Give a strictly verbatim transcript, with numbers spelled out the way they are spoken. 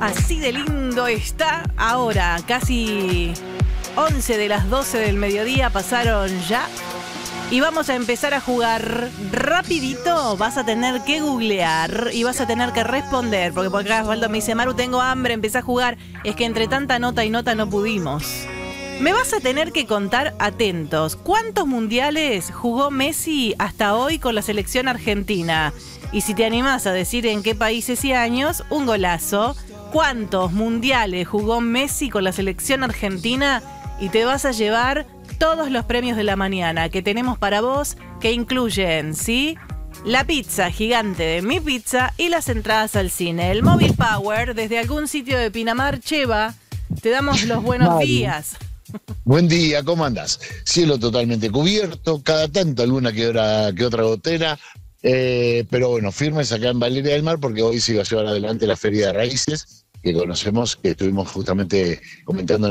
Así de lindo está ahora, casi once de las doce del mediodía pasaron ya. Y vamos a empezar a jugar rapidito. Vas a tener que googlear y vas a tener que responder. Porque por acá Osvaldo me dice, Maru, tengo hambre, empecé a jugar. Es que entre tanta nota y nota no pudimos. Me vas a tener que contar, atentos, ¿cuántos mundiales jugó Messi hasta hoy con la selección argentina? Y si te animás a decir en qué países y años, un golazo. ¿Cuántos mundiales jugó Messi con la selección argentina? Y te vas a llevar todos los premios de la mañana que tenemos para vos, que incluyen, ¿sí?, la pizza gigante de Mi Pizza y las entradas al cine. El Móvil Power, desde algún sitio de Pinamar, Cheva, te damos los buenos Maru. días. Buen día, ¿cómo andás? Cielo totalmente cubierto, cada tanto alguna que otra, que otra gotera, eh, pero bueno, firmes acá en Valeria del Mar porque hoy se iba a llevar adelante la Feria de Raíces, que conocemos, que estuvimos justamente comentando en